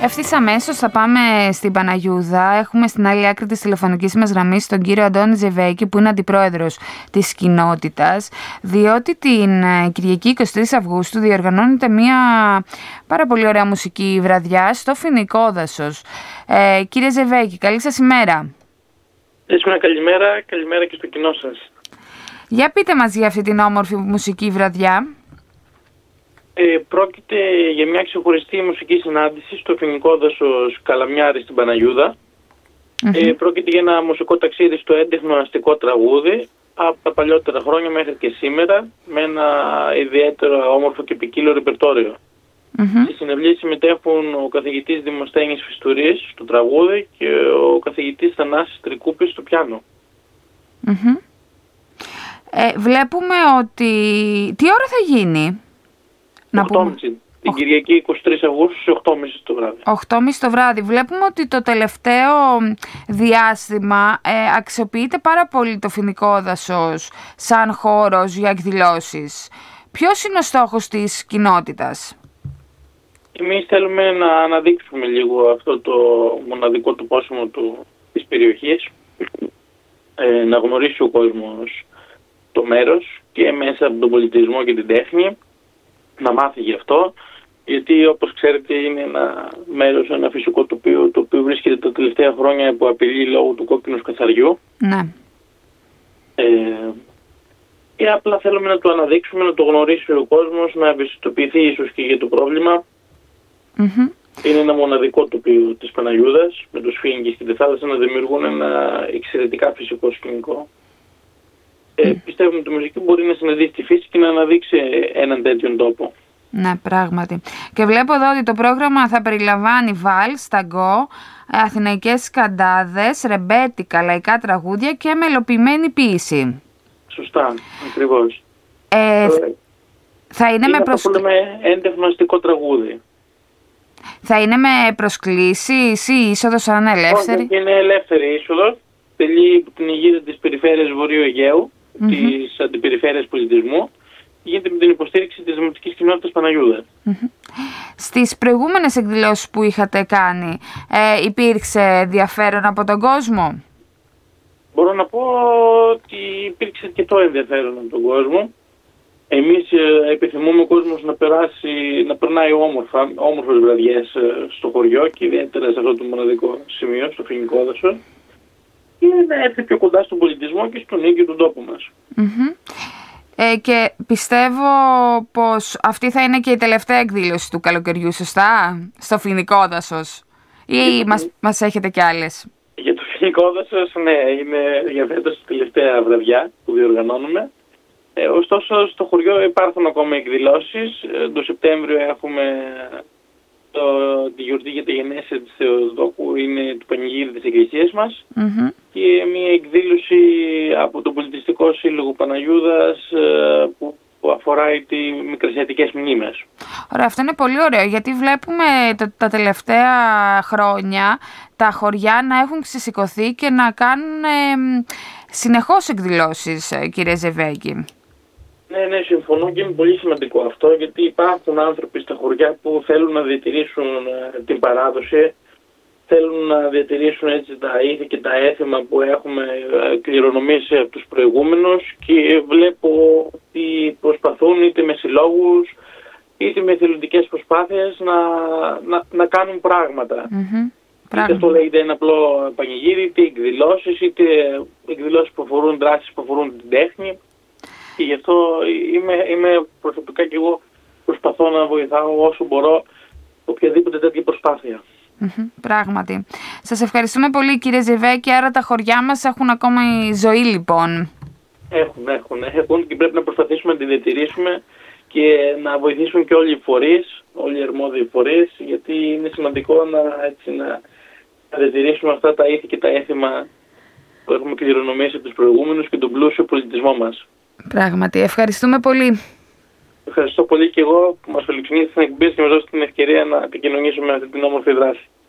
Ευθύς αμέσως θα πάμε στην Παναγιούδα. Έχουμε στην άλλη άκρη της τηλεφωνικής μας γραμμής τον κύριο Αντώνη Ζεβέκη, που είναι αντιπρόεδρος της κοινότητας, διότι την Κυριακή 23 Αυγούστου διοργανώνεται μια πάρα πολύ ωραία μουσική βραδιά στο Φοινικό Δάσος. Κύριε Ζεβέκη, καλή σας ημέρα. Καλημέρα, καλημέρα και στο κοινό σας. Για πείτε μας για αυτή την όμορφη μουσική βραδιά. Πρόκειται για μια ξεχωριστή μουσική συνάντηση στο Φοινικό Δάσος Καλαμιάρη στην Παναγιούδα. Πρόκειται για ένα μουσικό ταξίδι στο έντεχνο αστικό τραγούδι από τα παλιότερα χρόνια μέχρι και σήμερα, με ένα ιδιαίτερο όμορφο και ποικίλο ρεπερτόριο. Στη συναυλία συμμετέχουν ο καθηγητής Δημοσθένης Φιστουρής στο τραγούδι και ο καθηγητής Θανάσης Τρικούπης στο πιάνο. Βλέπουμε ότι... Τι ώρα θα γίνει? 8.30. Την Κυριακή 23 Αυγούστου σε 8.30 το βράδυ. 8.30 το βράδυ. Βλέπουμε ότι το τελευταίο διάστημα αξιοποιείται πάρα πολύ το Φοινικό Δάσος σαν χώρος για εκδηλώσεις. Ποιος είναι ο στόχος της κοινότητας? Εμείς θέλουμε να αναδείξουμε λίγο αυτό το μοναδικό του πόσιμο της περιοχής, να γνωρίσει ο κόσμος το μέρος και μέσα από τον πολιτισμό και την τέχνη, να μάθει γι' αυτό, γιατί όπως ξέρετε είναι ένα μέρος, ένα φυσικό τοπίο, το οποίο βρίσκεται τα τελευταία χρόνια υπό απειλή λόγω του κόκκινου σκαθαριού. Ναι. Και απλά θέλουμε να το αναδείξουμε, να το γνωρίσει ο κόσμος, να ευαισθητοποιηθεί ίσως και για το πρόβλημα. Είναι ένα μοναδικό τοπίο της Παναγιούδας, με τους φοίνικες και τη θάλασσα να δημιουργούν ένα εξαιρετικά φυσικό σκηνικό. Πιστεύουμε ότι η μουσική μπορεί να συναντήσει τη φύση και να αναδείξει έναν τέτοιον τόπο. Ναι, πράγματι. Και βλέπω εδώ ότι το πρόγραμμα θα περιλαμβάνει βάλς, ταγκό, αθηναϊκές σκαντάδες, ρεμπέτικα, λαϊκά τραγούδια και μελοποιημένη ποίηση. Σωστά, ακριβώς. Θα είναι με έντεχνο αστικό τραγούδι. Θα είναι με προσκλήσεις ή είσοδο σαν ελεύθερη? Όχι, είναι ελεύθερη είσοδο. Τελεί την αιγίδα της περιφέρειας Βορείου Αιγαίου, της αντιπεριφέρειας πολιτισμού, γίνεται με την υποστήριξη της Δημοτικής Κοινότητας Παναγιούδας. Στις προηγούμενες εκδηλώσεις που είχατε κάνει, υπήρξε ενδιαφέρον από τον κόσμο? Μπορώ να πω ότι υπήρξε αρκετό ενδιαφέρον από τον κόσμο. Εμείς επιθυμούμε ο κόσμος να περνάει όμορφες βραδιές στο χωριό και ιδιαίτερα σε αυτό το μοναδικό σημείο, στο Φοινικό Δάσο, και να έρθει πιο κοντά στον πολιτισμό και στον ίδιο τον τόπο μας. Και πιστεύω πως αυτή θα είναι και η τελευταία εκδήλωση του καλοκαιριού, σωστά, στο Φοινικό Δάσος, ή μας έχετε κι άλλες? Για το Φοινικό Δάσος, ναι, είναι για φέτος η τελευταία βραδιά που διοργανώνουμε. Ωστόσο στο χωριό υπάρχουν ακόμα εκδηλώσεις. Το Σεπτέμβριο έχουμε τη γιορτή για τη γενέθλια της Θεοτόκου, είναι του πανηγύρι της εκκλησίας μας, και μια εκδήλωση από τον Πολιτιστικό Σύλλογο Παναγιούδας που αφορά τις μικρασιατικές μνήμες. Ωραία, αυτό είναι πολύ ωραίο, γιατί βλέπουμε τα τελευταία χρόνια τα χωριά να έχουν ξεσηκωθεί και να κάνουν συνεχώς εκδηλώσεις, κύριε Ζεβέκη. Ναι, συμφωνώ και είναι πολύ σημαντικό αυτό, γιατί υπάρχουν άνθρωποι στα χωριά που θέλουν να διατηρήσουν την παράδοση, θέλουν να διατηρήσουν έτσι τα ήθη και τα έθιμα που έχουμε κληρονομήσει από τους προηγούμενους, και βλέπω ότι προσπαθούν είτε με συλλόγους είτε με εθελοντικές προσπάθειες να κάνουν πράγματα. Είτε αυτό λέγεται ένα απλό πανηγύρι, είτε εκδηλώσεις, είτε εκδηλώσεις που αφορούν δράσεις που αφορούν την τέχνη. Και γι' αυτό είμαι προσωπικά και εγώ προσπαθώ να βοηθάω όσο μπορώ οποιαδήποτε τέτοια προσπάθεια. Πράγματι. Σας ευχαριστούμε πολύ, κύριε Ζεβέκη. Άρα τα χωριά μας έχουν ακόμα ζωή, λοιπόν? Έχουν και πρέπει να προσπαθήσουμε να τη διατηρήσουμε και να βοηθήσουν και όλοι οι φορείς, όλοι οι αρμόδιοι φορείς, γιατί είναι σημαντικό να διατηρήσουμε αυτά τα ήθη και τα έθιμα που έχουμε κληρονομήσει από τους προηγούμενους και τον πλούσιο πολιτισμό μας. Πράγματι. Ευχαριστούμε πολύ. Ευχαριστώ πολύ και εγώ που μας φιλοξενήσατε στην εκπομπή και μας δώσετε την ευκαιρία να επικοινωνήσουμε αυτή την όμορφη δράση.